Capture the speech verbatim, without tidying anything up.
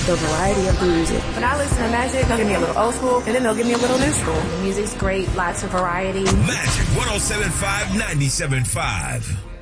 the variety of the music. When I listen to Magic, they'll give me a little old school, and then they'll give me a little new school. The music's great, lots of variety. Magic one oh seven point five, ninety-seven point five.